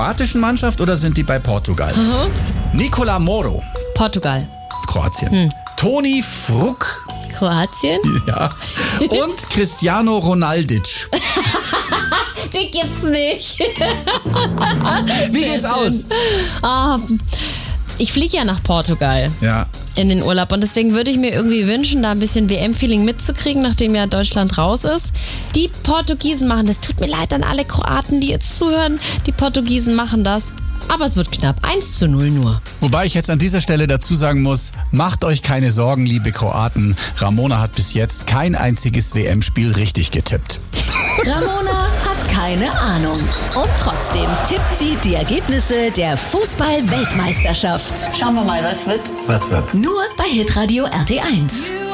kroatischen Mannschaft oder sind die bei Portugal? Nicola Moro. Portugal. Kroatien. Toni Fruck. Kroatien? Ja. Und Cristiano Ronaldic. Den gibt's nicht. Wie geht's aus? Ich fliege ja nach Portugal. Ja. In den Urlaub und deswegen würde ich mir irgendwie wünschen, da ein bisschen WM-Feeling mitzukriegen, nachdem ja Deutschland raus ist. Die Portugiesen machen das. Tut mir leid an alle Kroaten, die jetzt zuhören. Die Portugiesen machen das. Aber es wird knapp. 1:0 nur. Wobei ich jetzt an dieser Stelle dazu sagen muss, macht euch keine Sorgen, liebe Kroaten. Ramona hat bis jetzt kein einziges WM-Spiel richtig getippt. Ramona hat keine Ahnung. Und trotzdem tippt sie die Ergebnisse der Fußball-Weltmeisterschaft. Schauen wir mal, was wird? Nur bei Hitradio RT1.